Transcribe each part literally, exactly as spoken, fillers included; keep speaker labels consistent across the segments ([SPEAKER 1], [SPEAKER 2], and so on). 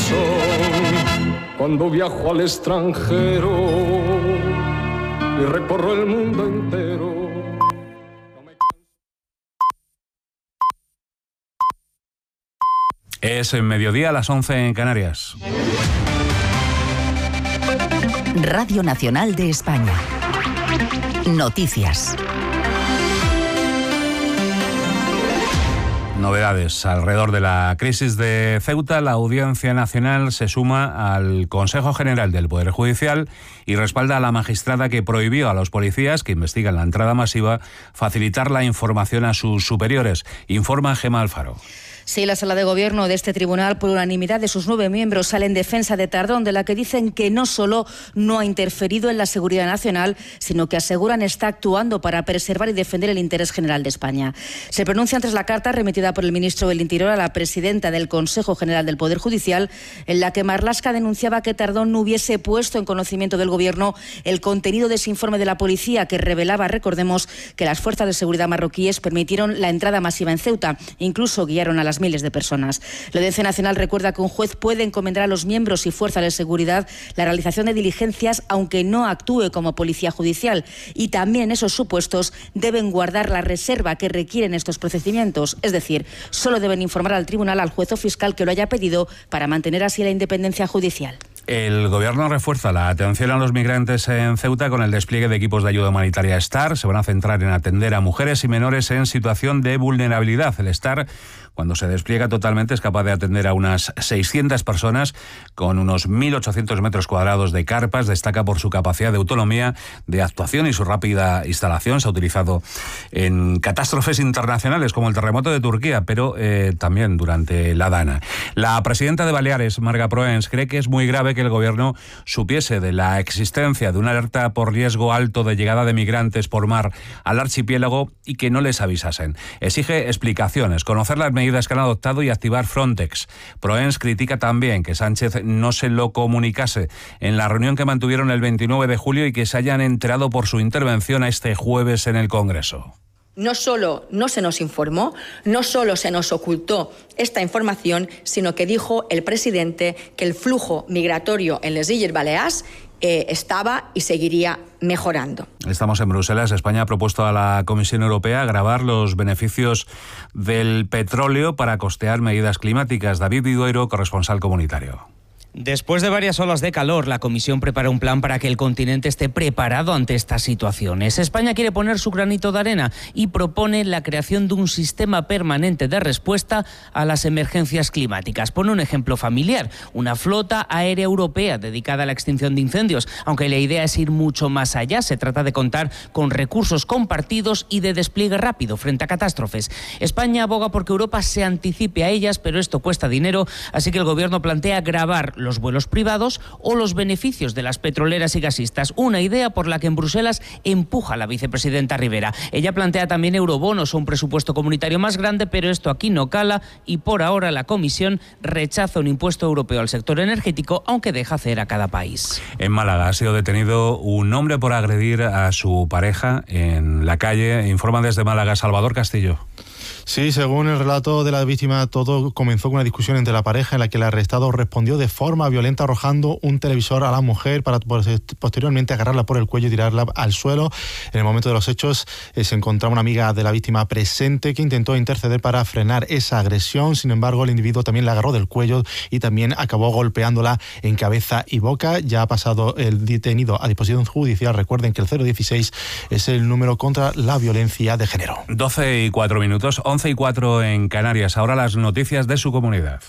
[SPEAKER 1] corazón cuando viajo al extranjero y recorro el mundo entero.
[SPEAKER 2] Es en mediodía a las once en Canarias.
[SPEAKER 3] Radio Nacional de España. Noticias.
[SPEAKER 2] Novedades alrededor de la crisis de Ceuta. La Audiencia Nacional se suma al Consejo General del Poder Judicial y respalda a la magistrada que prohibió a los policías que investigan la entrada masiva facilitar la información a sus superiores. Informa Gemma Alfaro.
[SPEAKER 4] Sí, la sala de gobierno de este tribunal, por unanimidad de sus nueve miembros, sale en defensa de Tardón, de la que dicen que no solo no ha interferido en la seguridad nacional, sino que aseguran está actuando para preservar y defender el interés general de España. Se pronuncian tras la carta remitida por el ministro del Interior a la presidenta del Consejo General del Poder Judicial, en la que Marlaska denunciaba que Tardón no hubiese puesto en conocimiento del gobierno el contenido de ese informe de la policía que revelaba, recordemos, que las fuerzas de seguridad marroquíes permitieron la entrada masiva en Ceuta, incluso guiaron a las miles de personas. La Audiencia Nacional recuerda que un juez puede encomendar a los miembros y fuerzas de seguridad la realización de diligencias aunque no actúe como policía judicial, y también en esos supuestos deben guardar la reserva que requieren estos procedimientos, es decir, solo deben informar al tribunal, al juez o fiscal que lo haya pedido, para mantener así la independencia judicial.
[SPEAKER 2] El Gobierno refuerza la atención a los migrantes en Ceuta con el despliegue de equipos de ayuda humanitaria STAR. Se van a centrar en atender a mujeres y menores en situación de vulnerabilidad. El STAR, cuando se despliega totalmente, es capaz de atender a unas seiscientas personas con unos mil ochocientos metros cuadrados de carpas. Destaca por su capacidad de autonomía, de actuación y su rápida instalación. Se ha utilizado en catástrofes internacionales como el terremoto de Turquía, pero eh, también durante la Dana. La presidenta de Baleares, Marga Proens, cree que es muy grave que el Gobierno supiese de la existencia de una alerta por riesgo alto de llegada de migrantes por mar al archipiélago y que no les avisasen. Exige explicaciones, conocer las medidas que han adoptado y activar Frontex. Proens critica también que Sánchez no se lo comunicase en la reunión que mantuvieron el veintinueve de julio y que se hayan enterado por su intervención este jueves en el Congreso.
[SPEAKER 5] No solo no se nos informó, no solo se nos ocultó esta información, sino que dijo el presidente que el flujo migratorio en les Illes Balears eh, estaba y seguiría mejorando.
[SPEAKER 2] Estamos en Bruselas. España ha propuesto a la Comisión Europea gravar los beneficios del petróleo para costear medidas climáticas. David Vidueiro, corresponsal comunitario.
[SPEAKER 6] Después de varias olas de calor, la Comisión prepara un plan para que el continente esté preparado ante estas situaciones. España quiere poner su granito de arena y propone la creación de un sistema permanente de respuesta a las emergencias climáticas. Pone un ejemplo familiar, una flota aérea europea dedicada a la extinción de incendios, aunque la idea es ir mucho más allá. Se trata de contar con recursos compartidos y de despliegue rápido frente a catástrofes. España aboga porque Europa se anticipe a ellas, pero esto cuesta dinero, así que el Gobierno plantea gravar los vuelos privados o los beneficios de las petroleras y gasistas, una idea por la que en Bruselas empuja la vicepresidenta Rivera. Ella plantea también eurobonos o un presupuesto comunitario más grande, pero esto aquí no cala y por ahora la Comisión rechaza un impuesto europeo al sector energético, aunque deja hacer a cada país.
[SPEAKER 2] En Málaga ha sido detenido un hombre por agredir a su pareja en la calle. Informa desde Málaga Salvador Castillo.
[SPEAKER 7] Sí, según el relato de la víctima, todo comenzó con una discusión entre la pareja en la que el arrestado respondió de forma violenta arrojando un televisor a la mujer para posteriormente agarrarla por el cuello y tirarla al suelo. En el momento de los hechos eh, se encontraba una amiga de la víctima presente que intentó interceder para frenar esa agresión. Sin embargo, el individuo también la agarró del cuello y también acabó golpeándola en cabeza y boca. Ya ha pasado el detenido a disposición judicial. Recuerden que el cero dieciséis es el número contra la violencia de género.
[SPEAKER 2] doce y cuatro minutos. once y cuatro en Canarias. Ahora las noticias de su comunidad.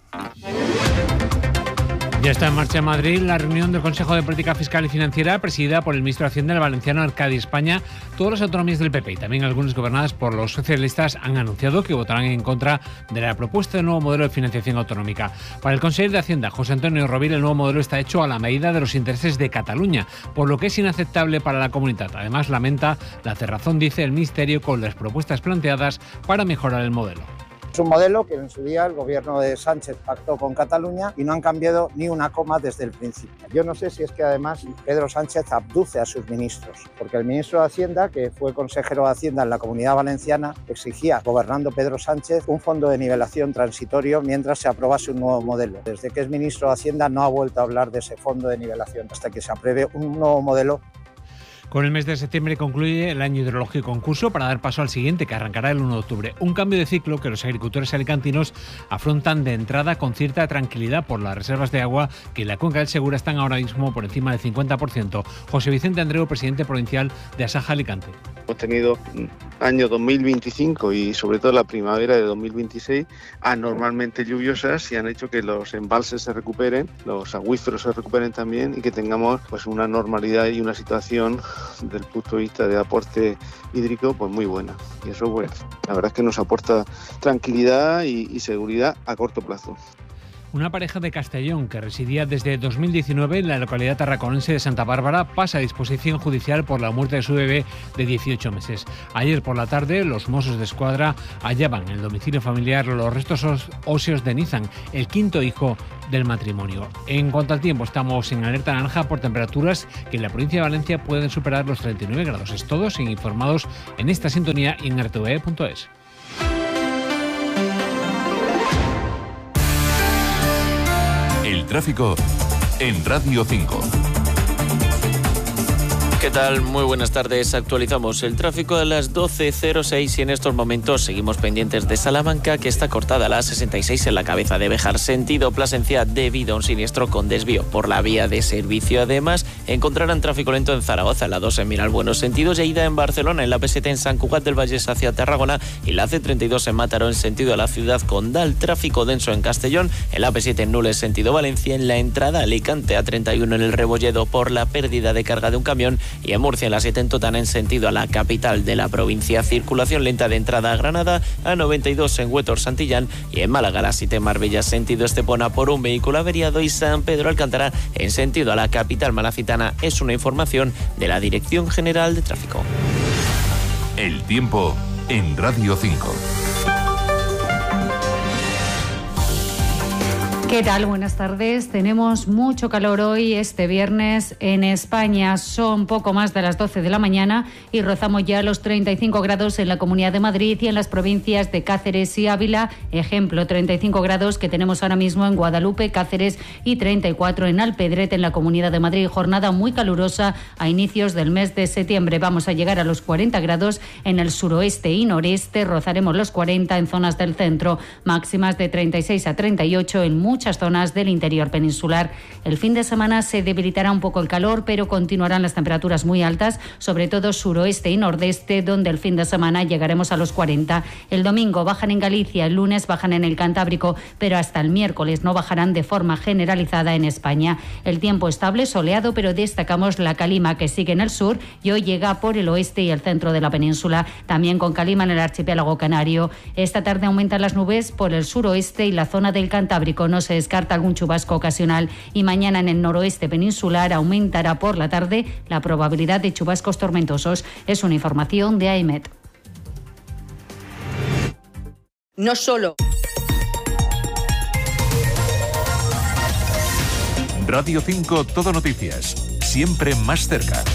[SPEAKER 8] Ya está en marcha en Madrid la reunión del Consejo de Política Fiscal y Financiera presidida por el ministro de Hacienda, el valenciano Arcadi España. Todas las autonomías del P P y también algunas gobernadas por los socialistas han anunciado que votarán en contra de la propuesta de nuevo modelo de financiación autonómica. Para el consejero de Hacienda, José Antonio Rovira, el nuevo modelo está hecho a la medida de los intereses de Cataluña, por lo que es inaceptable para la comunidad. Además, lamenta la cerrazón, dice el ministerio, con las propuestas planteadas para mejorar el modelo.
[SPEAKER 9] Es un modelo que en su día el gobierno de Sánchez pactó con Cataluña y no han cambiado ni una coma desde el principio. Yo no sé si es que además Pedro Sánchez abduce a sus ministros, porque el ministro de Hacienda, que fue consejero de Hacienda en la Comunidad Valenciana, exigía, gobernando Pedro Sánchez, un fondo de nivelación transitorio mientras se aprobase un nuevo modelo. Desde que es ministro de Hacienda no ha vuelto a hablar de ese fondo de nivelación hasta que se apruebe un nuevo modelo.
[SPEAKER 8] Con el mes de septiembre concluye el año hidrológico en curso para dar paso al siguiente, que arrancará el uno de octubre. Un cambio de ciclo que los agricultores alicantinos afrontan de entrada con cierta tranquilidad por las reservas de agua que en la cuenca del Segura están ahora mismo por encima del cincuenta por ciento. José Vicente Andreu, presidente provincial de Asaja Alicante.
[SPEAKER 10] Hemos tenido año dos mil veinticinco y sobre todo la primavera de dos mil veintiséis anormalmente lluviosas y han hecho que los embalses se recuperen, los acuíferos se recuperen también y que tengamos pues una normalidad y una situación del punto de vista de aporte hídrico pues muy buena. Y eso pues la verdad es que nos aporta tranquilidad y, y seguridad a corto plazo.
[SPEAKER 8] Una pareja de Castellón que residía desde dos mil diecinueve en la localidad tarraconense de Santa Bárbara pasa a disposición judicial por la muerte de su bebé de dieciocho meses. Ayer por la tarde los Mossos de Escuadra hallaban en el domicilio familiar los restos óseos de Nizan, el quinto hijo del matrimonio. En cuanto al tiempo, estamos en alerta naranja por temperaturas que en la provincia de Valencia pueden superar los treinta y nueve grados. Es todo, sin informados en esta sintonía y en r t v e punto es.
[SPEAKER 11] El tráfico en Radio cinco.
[SPEAKER 12] ¿Qué tal? Muy buenas tardes. Actualizamos el tráfico a las doce cero seis y en estos momentos seguimos pendientes de Salamanca, que está cortada a la sesenta y seis en la cabeza de Béjar, sentido Plasencia, debido a un siniestro con desvío por la vía de servicio. Además, encontrarán tráfico lento en Zaragoza, la dos en Miralbuenos, sentido Lleida en Barcelona, en la P siete en Sant Cugat del Vallès hacia Tarragona y la C treinta y dos en Mataró en sentido a la ciudad condal. Tráfico denso en Castellón, en la P siete en Nules sentido Valencia, en la entrada a Alicante A treinta y uno en el Rebolledo por la pérdida de carga de un camión y en Murcia en la siete en Totana en sentido a la capital de la provincia. Circulación lenta de entrada a Granada, A noventa y dos en Huétor Santillán y en Málaga la siete en Marbella sentido Estepona por un vehículo averiado y San Pedro Alcántara en sentido a la capital malacitana. Es una información de la Dirección General de Tráfico.
[SPEAKER 11] El tiempo en Radio cinco.
[SPEAKER 13] ¿Qué tal? Buenas tardes. Tenemos mucho calor hoy, este viernes. En España son poco más de las doce de la mañana y rozamos ya los treinta y cinco grados en la Comunidad de Madrid y en las provincias de Cáceres y Ávila. Ejemplo, treinta y cinco grados que tenemos ahora mismo en Guadalupe, Cáceres y treinta y cuatro en Alpedret, en la Comunidad de Madrid. Jornada muy calurosa a inicios del mes de septiembre. Vamos a llegar a los cuarenta grados en el suroeste y noreste. Rozaremos los cuarenta en zonas del centro. Máximas de treinta y seis a treinta y ocho en muchas zonas del interior peninsular. El fin de semana se debilitará un poco el calor, pero continuarán las temperaturas muy altas, sobre todo suroeste y nordeste, donde el fin de semana llegaremos a los cuarenta. El domingo bajan en Galicia, el lunes bajan en el Cantábrico, pero hasta el miércoles no bajarán de forma generalizada en España. El tiempo estable, soleado, pero destacamos la calima que sigue en el sur y hoy llega por el oeste y el centro de la península, también con calima en el archipiélago canario. Esta tarde aumentan las nubes por el suroeste y la zona del Cantábrico. No se descarta algún chubasco ocasional y mañana en el noroeste peninsular aumentará por la tarde la probabilidad de chubascos tormentosos. Es una información de AEMET.
[SPEAKER 5] No solo.
[SPEAKER 11] Radio cinco Todo Noticias, siempre más cerca.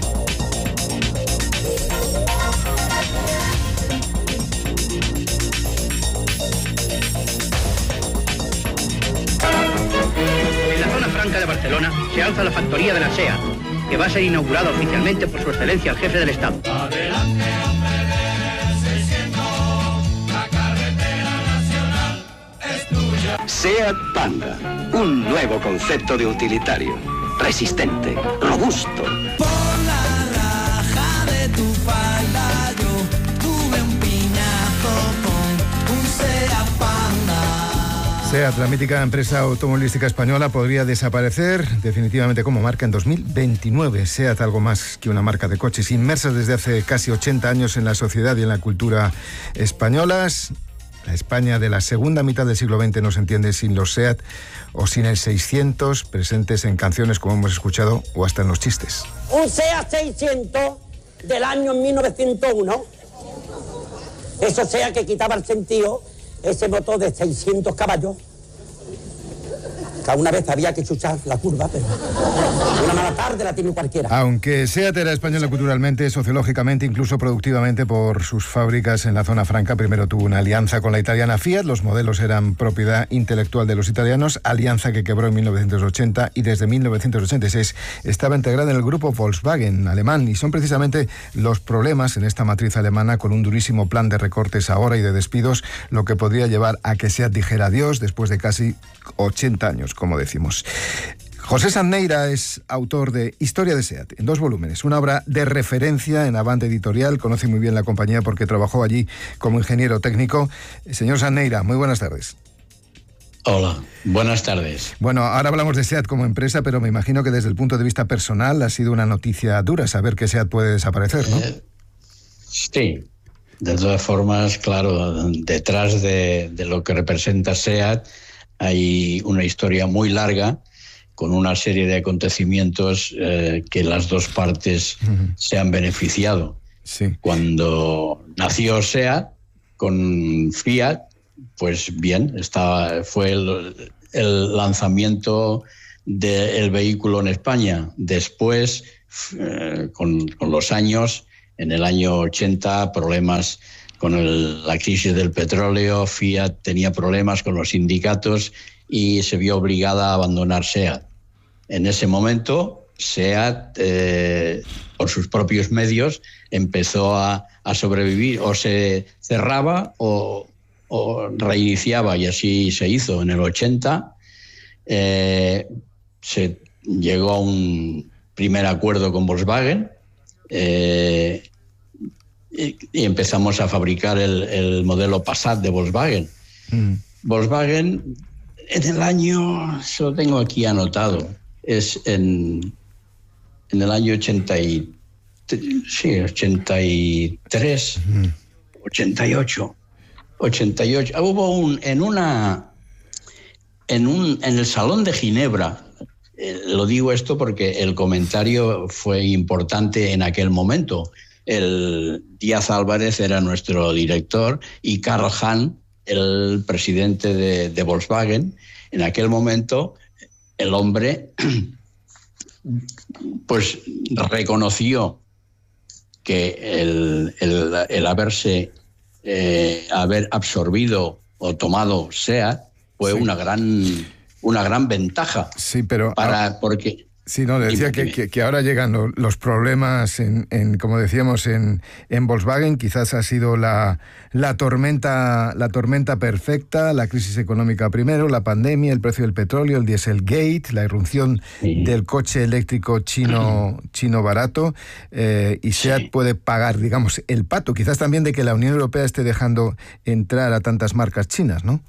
[SPEAKER 14] De Barcelona se alza la factoría de la SEAT, que va a ser inaugurada oficialmente por su excelencia el jefe del Estado.
[SPEAKER 15] Adelante, hombre del seiscientos, la carretera nacional es tuya.
[SPEAKER 16] SEAT Panda, un nuevo concepto de utilitario, resistente, robusto.
[SPEAKER 15] Por la raja de tu falda yo tuve un piñazo con un SEAT Panda.
[SPEAKER 17] SEAT, la mítica empresa automovilística española, podría desaparecer definitivamente como marca en dos mil veintinueve. SEAT, algo más que una marca de coches, inmersa desde hace casi ochenta años en la sociedad y en la cultura españolas. La España de la segunda mitad del siglo veinte no se entiende sin los SEAT o sin el seiscientos, presentes en canciones como hemos escuchado o hasta en los chistes.
[SPEAKER 18] Un SEAT seiscientos del año mil novecientos uno, eso SEAT que quitaba el sentido ese motor de seiscientos caballos, que una vez había que chuchar la curva, pero una mala tarde la tiene cualquiera.
[SPEAKER 17] Aunque SEAT era española culturalmente, sociológicamente, incluso productivamente por sus fábricas en la zona franca, primero tuvo una alianza con la italiana Fiat, los modelos eran propiedad intelectual de los italianos, alianza que quebró en mil novecientos ochenta y desde mil novecientos ochenta y seis estaba integrada en el grupo Volkswagen alemán, y son precisamente los problemas en esta matriz alemana, con un durísimo plan de recortes ahora y de despidos, lo que podría llevar a que SEAT dijera adiós después de casi ochenta años, como decimos. José Sanz Neira es autor de Historia de SEAT, en dos volúmenes, una obra de referencia en Avante Editorial, conoce muy bien la compañía porque trabajó allí como ingeniero técnico. Señor Sanz Neira, muy buenas tardes.
[SPEAKER 19] Hola, buenas tardes.
[SPEAKER 17] Bueno, ahora hablamos de SEAT como empresa, pero me imagino que desde el punto de vista personal ha sido una noticia dura saber que SEAT puede desaparecer, ¿no?
[SPEAKER 19] Eh, sí, de todas formas, claro, detrás de, de lo que representa SEAT hay una historia muy larga, con una serie de acontecimientos eh, que las dos partes uh-huh. se han beneficiado.
[SPEAKER 17] Sí.
[SPEAKER 19] Cuando nació SEAT con Fiat, pues bien, estaba, fue el, el lanzamiento del vehículo en España. Después, eh, con, con los años, en el año ochenta, problemas con el, la crisis del petróleo, Fiat tenía problemas con los sindicatos y se vio obligada a abandonar SEAT. En ese momento, SEAT, eh, por sus propios medios, empezó a, a sobrevivir, o se cerraba o, o reiniciaba, y así se hizo. En el ochenta eh, se llegó a un primer acuerdo con Volkswagen, eh, y, y empezamos a fabricar el, el modelo Passat de Volkswagen. Mm. Volkswagen, en el año, se lo tengo aquí anotado, es en, en el año ochenta y, sí, ochenta y tres, mm. ochenta y ocho, ochenta y ocho. Hubo un, en una, en un, en el Salón de Ginebra, eh, lo digo esto porque el comentario fue importante en aquel momento. El Díaz Álvarez era nuestro director y Karl Hahn, el presidente de, de Volkswagen. En aquel momento, el hombre pues reconoció que el, el, el haberse eh, haber absorbido o tomado SEAT fue sí. una gran una gran ventaja.
[SPEAKER 17] Sí, pero
[SPEAKER 19] para
[SPEAKER 17] ah,
[SPEAKER 19] porque
[SPEAKER 17] sí, no, decía que, que, que ahora llegan lo, los problemas en, en, como decíamos, en, en Volkswagen. Quizás ha sido la, la tormenta la tormenta perfecta, la crisis económica primero, la pandemia, el precio del petróleo, el Dieselgate, la irrupción sí. del coche eléctrico chino, chino barato, eh, y SEAT sí. puede pagar, digamos, el pato. Quizás también de que la Unión Europea esté dejando entrar a tantas marcas chinas, ¿no?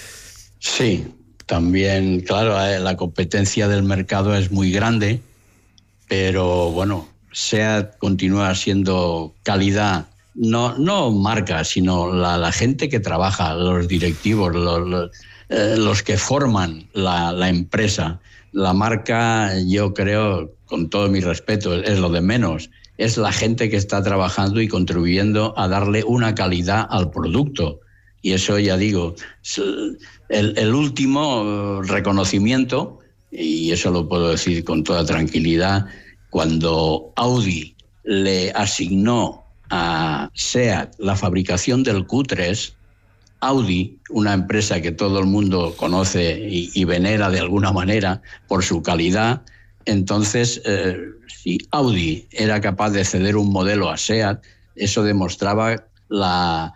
[SPEAKER 19] Sí. También, claro, la competencia del mercado es muy grande, pero bueno, SEAT continúa siendo calidad, no, no marca, sino la, la gente que trabaja, los directivos, los, los, eh, los que forman la, la empresa. La marca, yo creo, con todo mi respeto, es lo de menos. Es la gente que está trabajando y contribuyendo a darle una calidad al producto. Y eso, ya digo, el, el último reconocimiento, y eso lo puedo decir con toda tranquilidad, cuando Audi le asignó a SEAT la fabricación del Q tres, Audi, una empresa que todo el mundo conoce y, y venera de alguna manera por su calidad, entonces, eh, si Audi era capaz de ceder un modelo a SEAT, eso demostraba la...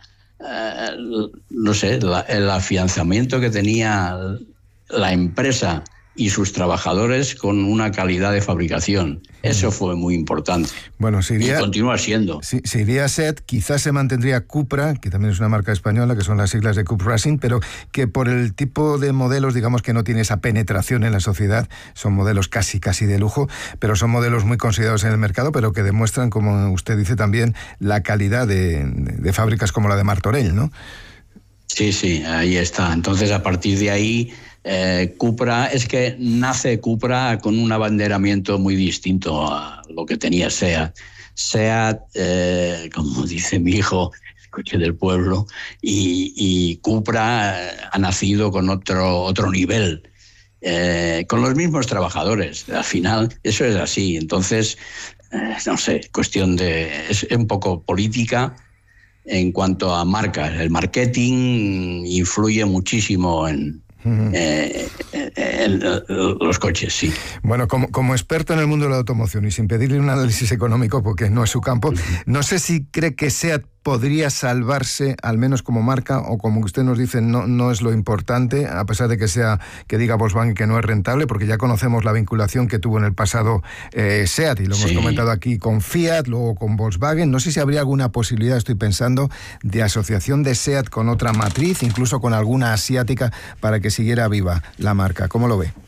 [SPEAKER 19] Uh, no sé, la, el afianzamiento que tenía la empresa y sus trabajadores con una calidad de fabricación. Eso fue muy importante.
[SPEAKER 17] Bueno, si iría,
[SPEAKER 19] y continúa siendo.
[SPEAKER 17] Si, si iría SEAT, quizás se mantendría Cupra, que también es una marca española, que son las siglas de Cup Racing, pero que por el tipo de modelos, digamos que no tiene esa penetración en la sociedad, son modelos casi, casi de lujo, pero son modelos muy considerados en el mercado, pero que demuestran, como usted dice también, la calidad de, de fábricas como la de Martorell, ¿no?
[SPEAKER 19] Sí, sí, ahí está. Entonces, a partir de ahí, Eh, Cupra, es que nace Cupra con un abanderamiento muy distinto a lo que tenía SEAT. SEAT, eh, como dice mi hijo, coche del pueblo, y, y Cupra ha nacido con otro, otro nivel, eh, con los mismos trabajadores. Al final, eso es así. Entonces, eh, no sé, cuestión de... es un poco política en cuanto a marcas. El marketing influye muchísimo en... Uh-huh. Eh, en los coches, sí.
[SPEAKER 17] Bueno, como, como experto en el mundo de la automoción y sin pedirle un análisis económico porque no es su campo, no sé si cree que SEAT podría salvarse, al menos como marca, o como usted nos dice, no, no es lo importante, a pesar de que sea que diga Volkswagen que no es rentable, porque ya conocemos la vinculación que tuvo en el pasado eh, SEAT, y lo hemos sí. comentado aquí con Fiat, luego con Volkswagen. No sé si habría alguna posibilidad, estoy pensando, de asociación de SEAT con otra matriz, incluso con alguna asiática, para que siguiera viva la marca. ¿Cómo lo ve?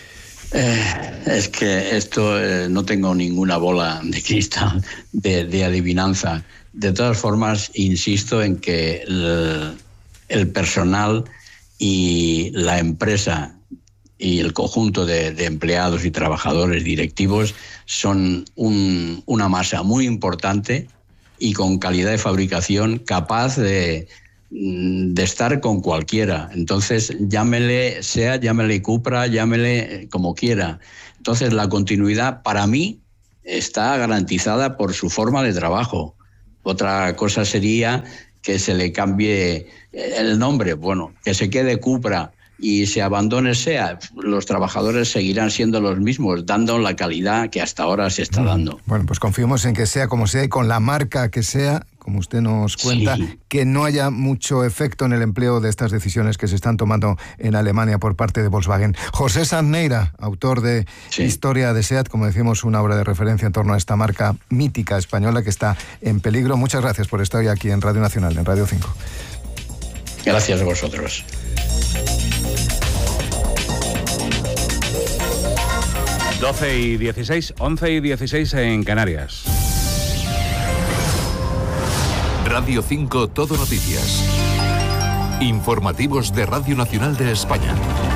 [SPEAKER 19] Eh, es que esto eh, no tengo ninguna bola de cristal de, de adivinanza. De todas formas, insisto en que el, el personal y la empresa y el conjunto de, de empleados y trabajadores directivos son un, una masa muy importante y con calidad de fabricación capaz de, de estar con cualquiera. Entonces, llámele SEAT, llámele Cupra, llámele como quiera. Entonces, la continuidad para mí está garantizada por su forma de trabajo. Otra cosa sería que se le cambie el nombre, bueno, que se quede Cupra y se abandone SEAT. Los trabajadores seguirán siendo los mismos, dando la calidad que hasta ahora se está dando.
[SPEAKER 17] Bueno, pues confiemos en que sea como sea y con la marca que sea, como usted nos cuenta, sí. que no haya mucho efecto en el empleo de estas decisiones que se están tomando en Alemania por parte de Volkswagen. José Sanz Neira, autor de sí. Historia de SEAT, como decimos, una obra de referencia en torno a esta marca mítica española que está en peligro. Muchas gracias por estar hoy aquí en Radio Nacional, en Radio cinco.
[SPEAKER 19] Gracias a vosotros.
[SPEAKER 2] doce y dieciséis, once y dieciséis en Canarias.
[SPEAKER 11] Radio cinco Todo Noticias. Informativos de Radio Nacional de España.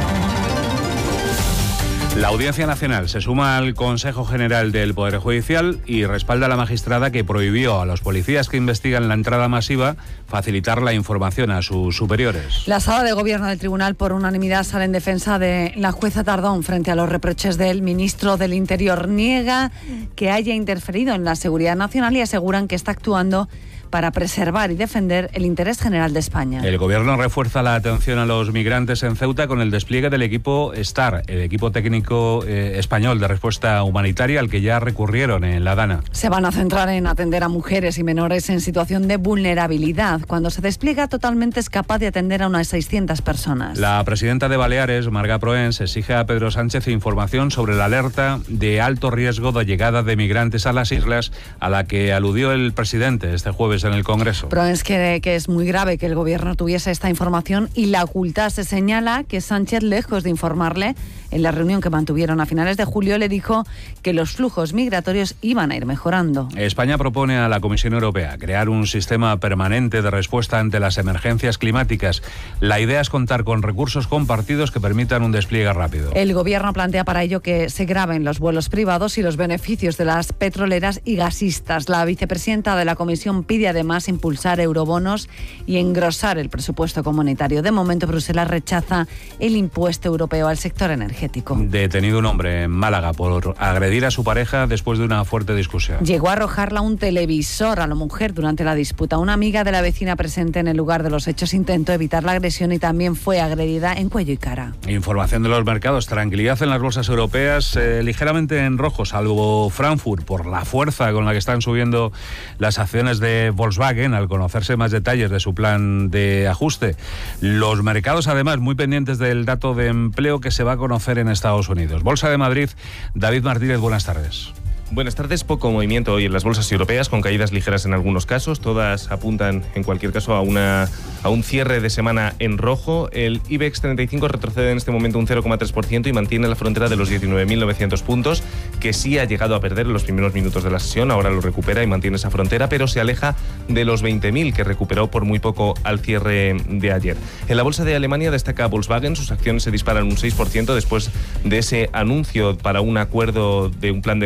[SPEAKER 2] La Audiencia Nacional se suma al Consejo General del Poder Judicial y respalda a la magistrada que prohibió a los policías que investigan la entrada masiva facilitar la información a sus superiores.
[SPEAKER 20] La Sala de Gobierno del Tribunal por unanimidad sale en defensa de la jueza Tardón frente a los reproches del ministro del Interior. Niega que haya interferido en la seguridad nacional y aseguran que está actuando para preservar y defender el interés general de España.
[SPEAKER 2] El Gobierno refuerza la atención a los migrantes en Ceuta con el despliegue del equipo STAR, el equipo técnico eh, español de respuesta humanitaria al que ya recurrieron en La Dana.
[SPEAKER 20] Se van a centrar en atender a mujeres y menores en situación de vulnerabilidad. Cuando se despliega totalmente es capaz de atender a unas seiscientas personas.
[SPEAKER 2] La presidenta de Baleares, Marga Proens, exige a Pedro Sánchez información sobre la alerta de alto riesgo de llegada de migrantes a las islas a la que aludió el presidente este jueves en el Congreso.
[SPEAKER 20] Proens cree que es muy grave que el Gobierno tuviese esta información y la ocultase. Señala que Sánchez, lejos de informarle, en la reunión que mantuvieron a finales de julio, le dijo que los flujos migratorios iban a ir mejorando.
[SPEAKER 2] España propone a la Comisión Europea crear un sistema permanente de respuesta ante las emergencias climáticas. La idea es contar con recursos compartidos que permitan un despliegue rápido.
[SPEAKER 20] El Gobierno plantea para ello que se graben los vuelos privados y los beneficios de las petroleras y gasistas. La vicepresidenta de la Comisión pide además impulsar eurobonos y engrosar el presupuesto comunitario. De momento, Bruselas rechaza el impuesto europeo al sector energético.
[SPEAKER 2] Detenido un hombre en Málaga por agredir a su pareja después de una fuerte discusión.
[SPEAKER 20] Llegó a arrojarla un televisor a la mujer durante la disputa. Una amiga de la vecina presente en el lugar de los hechos intentó evitar la agresión y también fue agredida en cuello y cara.
[SPEAKER 2] Información de los mercados. Tranquilidad en las bolsas europeas, eh, ligeramente en rojo, salvo Frankfurt, por la fuerza con la que están subiendo las acciones de Volkswagen al conocerse más detalles de su plan de ajuste. Los mercados, además, muy pendientes del dato de empleo que se va a conocer en Estados Unidos. Bolsa de Madrid, David Martínez, buenas tardes.
[SPEAKER 21] Buenas tardes. Poco movimiento hoy en las bolsas europeas, con caídas ligeras en algunos casos. Todas apuntan, en cualquier caso, a una a un cierre de semana en rojo. El IBEX treinta y cinco retrocede en este momento un cero coma tres por ciento y mantiene la frontera de los diecinueve mil novecientos puntos, que sí ha llegado a perder en los primeros minutos de la sesión. Ahora lo recupera y mantiene esa frontera, pero se aleja de los veinte mil, que recuperó por muy poco al cierre de ayer. En la bolsa de Alemania destaca Volkswagen. Sus acciones se disparan un seis por ciento después de ese anuncio para un acuerdo de un plan de reestructuración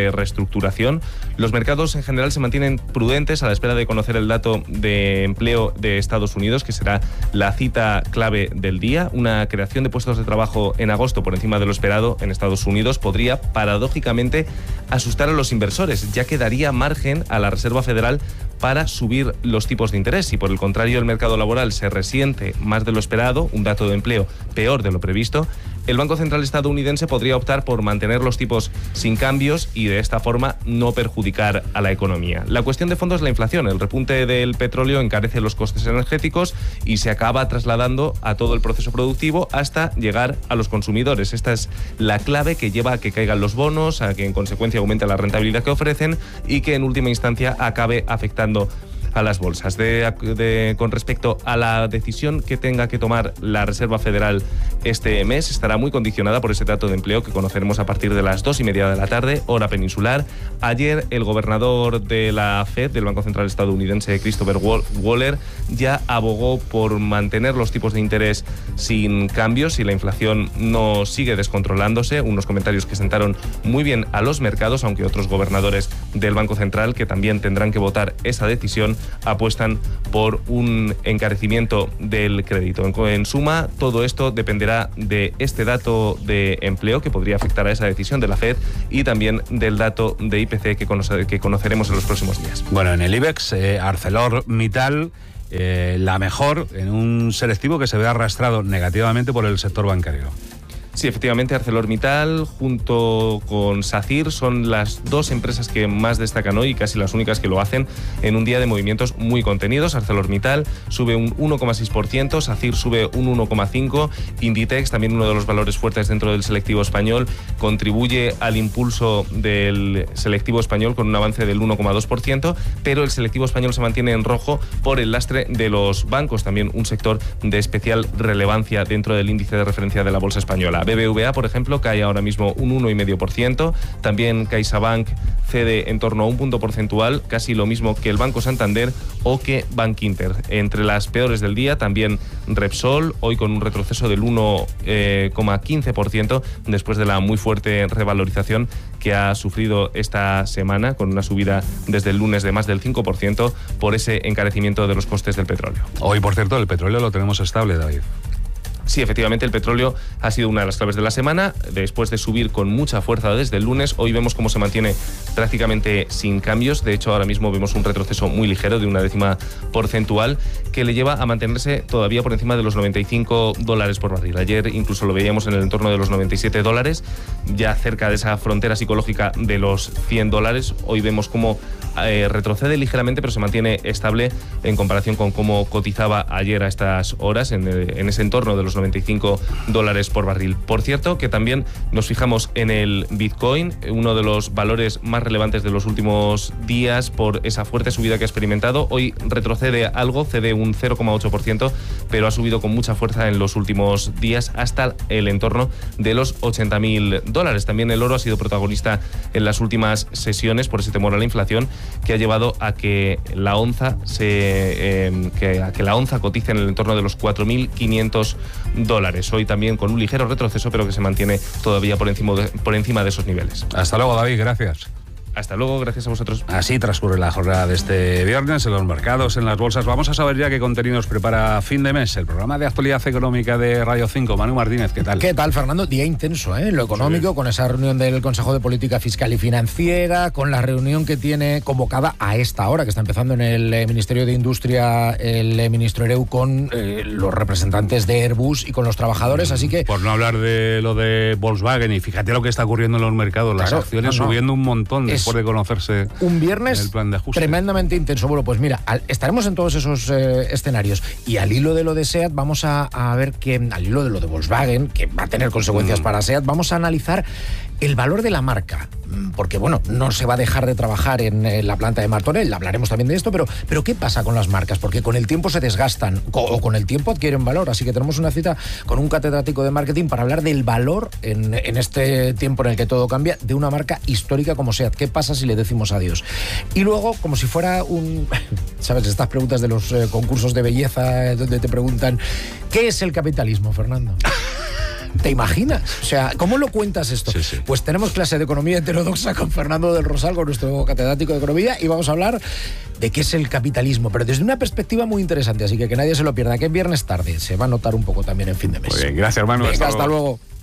[SPEAKER 21] reestructuración. Los mercados en general se mantienen prudentes a la espera de conocer el dato de empleo de Estados Unidos, que será la cita clave del día. Una creación de puestos de trabajo en agosto por encima de lo esperado en Estados Unidos podría, paradójicamente, asustar a los inversores, ya que daría margen a la Reserva Federal para subir los tipos de interés. Si por el contrario el mercado laboral se resiente más de lo esperado, un dato de empleo peor de lo previsto, el Banco Central estadounidense podría optar por mantener los tipos sin cambios y de esta forma no perjudicar a la economía. La cuestión de fondo es la inflación. El repunte del petróleo encarece los costes energéticos y se acaba trasladando a todo el proceso productivo hasta llegar a los consumidores. Esta es la clave que lleva a que caigan los bonos, a que en consecuencia aumente la rentabilidad que ofrecen y que en última instancia acabe afectando a las bolsas. De, de, con respecto a la decisión que tenga que tomar la Reserva Federal este mes, estará muy condicionada por ese dato de empleo que conoceremos a partir de las dos y media de la tarde, hora peninsular. Ayer el gobernador de la Fed, del Banco Central estadounidense, Christopher Waller, ya abogó por mantener los tipos de interés sin cambios si la inflación no sigue descontrolándose. Unos comentarios que sentaron muy bien a los mercados, aunque otros gobernadores del Banco Central, que también tendrán que votar esa decisión, apuestan por un encarecimiento del crédito. En, en suma, todo esto dependerá de este dato de empleo que podría afectar a esa decisión de la Fed y también del dato de I P C que, conoce, que conoceremos en los próximos días.
[SPEAKER 2] Bueno, en el IBEX, eh, ArcelorMittal, eh, la mejor en un selectivo que se ve arrastrado negativamente por el sector bancario.
[SPEAKER 21] Sí, efectivamente, ArcelorMittal junto con SACIR son las dos empresas que más destacan hoy y casi las únicas que lo hacen en un día de movimientos muy contenidos. ArcelorMittal sube un uno coma seis por ciento, SACIR sube un uno coma cinco por ciento, Inditex, también uno de los valores fuertes dentro del selectivo español, contribuye al impulso del selectivo español con un avance del uno coma dos por ciento, pero el selectivo español se mantiene en rojo por el lastre de los bancos, también un sector de especial relevancia dentro del índice de referencia de la bolsa española. B B V A, por ejemplo, cae ahora mismo un uno coma cinco por ciento. También CaixaBank cede en torno a un punto porcentual, casi lo mismo que el Banco Santander o que Bankinter. Entre las peores del día, también Repsol, hoy con un retroceso del uno coma quince por ciento después de la muy fuerte revalorización que ha sufrido esta semana, con una subida desde el lunes de más del cinco por ciento por ese encarecimiento de los costes del petróleo.
[SPEAKER 2] Hoy, por cierto, el petróleo lo tenemos estable, David.
[SPEAKER 21] Sí, efectivamente, el petróleo ha sido una de las claves de la semana. Después de subir con mucha fuerza desde el lunes, hoy vemos cómo se mantiene prácticamente sin cambios. De hecho, ahora mismo vemos un retroceso muy ligero de una décima porcentual que le lleva a mantenerse todavía por encima de los noventa y cinco dólares por barril. Ayer incluso lo veíamos en el entorno de los noventa y siete dólares, ya cerca de esa frontera psicológica de los cien dólares. Hoy vemos cómo eh, retrocede ligeramente, pero se mantiene estable en comparación con cómo cotizaba ayer a estas horas, en, en ese entorno de los noventa y cinco dólares por barril. Por cierto, que también nos fijamos en el Bitcoin, uno de los valores más relevantes de los últimos días por esa fuerte subida que ha experimentado. Hoy retrocede algo, cede un cero coma ocho por ciento, pero ha subido con mucha fuerza en los últimos días hasta el entorno de los ochenta mil dólares. También el oro ha sido protagonista en las últimas sesiones por ese temor a la inflación que ha llevado a que la onza se eh, que, a que la onza cotice en el entorno de los cuatro mil quinientos dólares. Hoy también con un ligero retroceso, pero que se mantiene todavía por encima de, por encima de esos niveles.
[SPEAKER 2] Hasta luego, David, gracias.
[SPEAKER 21] Hasta luego, gracias a vosotros.
[SPEAKER 2] Así transcurre la jornada de este viernes en los mercados, en las bolsas. Vamos a saber ya qué contenidos prepara fin de mes el programa de actualidad económica de Radio cinco. Manu Martínez, ¿qué tal?
[SPEAKER 1] ¿Qué tal, Fernando? Día intenso, ¿eh? Lo económico, sí. Con esa reunión del Consejo de Política Fiscal y Financiera, con la reunión que tiene convocada a esta hora, que está empezando en el eh, Ministerio de Industria, el eh, ministro Ereu, con eh, los representantes de Airbus y con los trabajadores, así que...
[SPEAKER 2] Por no hablar de lo de Volkswagen, y fíjate lo que está ocurriendo en los mercados, las claro, acciones no, no. subiendo un montón es... después de conocerse
[SPEAKER 1] un viernes
[SPEAKER 2] el plan de ajuste.
[SPEAKER 1] Tremendamente intenso. Bueno, pues mira, al, estaremos en todos esos eh, escenarios y al hilo de lo de SEAT vamos a, a ver que, al hilo de lo de Volkswagen, que va a tener consecuencias mm. para SEAT, vamos a analizar el valor de la marca, porque bueno, no se va a dejar de trabajar en, en la planta de Martorell, hablaremos también de esto, pero, pero ¿qué pasa con las marcas? Porque con el tiempo se desgastan o con el tiempo adquieren valor, así que tenemos una cita con un catedrático de marketing para hablar del valor en, en este tiempo en el que todo cambia de una marca histórica como SEAT. ¿Qué pasa si le decimos adiós? Y luego, como si fuera un... ¿Sabes? Estas preguntas de los eh, concursos de belleza donde te preguntan ¿qué es el capitalismo, Fernando? ¿Te imaginas? O sea, ¿cómo lo cuentas esto?
[SPEAKER 2] Sí, sí.
[SPEAKER 1] Pues tenemos clase de economía heterodoxa con Fernando del Rosal, con nuestro catedrático de economía, y vamos a hablar de qué es el capitalismo, pero desde una perspectiva muy interesante, así que que nadie se lo pierda, que es viernes tarde, se va a notar un poco también en fin de mes.
[SPEAKER 2] Muy bien, gracias, hermano.
[SPEAKER 1] Venga,
[SPEAKER 2] hasta
[SPEAKER 1] hasta
[SPEAKER 2] luego.
[SPEAKER 1] luego.